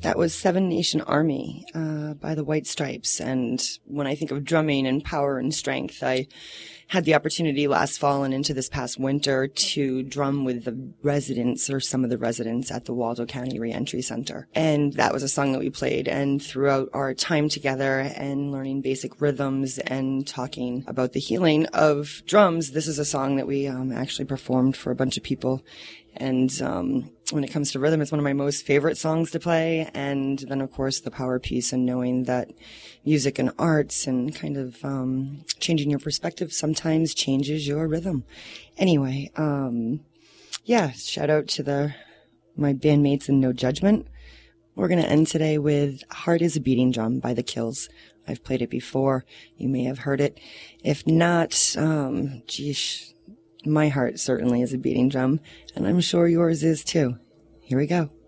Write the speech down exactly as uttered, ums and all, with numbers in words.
That was Seven Nation Army uh, by the White Stripes. And when I think of drumming and power and strength, I had the opportunity last fall and into this past winter to drum with the residents or some of the residents at the Waldo County Reentry Center. And that was a song that we played. And throughout our time together and learning basic rhythms and talking about the healing of drums, this is a song that we um, actually performed for a bunch of people. And um, when it comes to rhythm, it's one of my most favorite songs to play. And then, of course, the power piece and knowing that music and arts and kind of um, changing your perspective sometimes changes your rhythm. Anyway, um, yeah, shout out to the my bandmates in No Judgment. We're going to end today with Heart is a Beating Drum by The Kills. I've played it before. You may have heard it. If not, um, geesh. My heart certainly is a beating drum, and I'm sure yours is too. Here we go.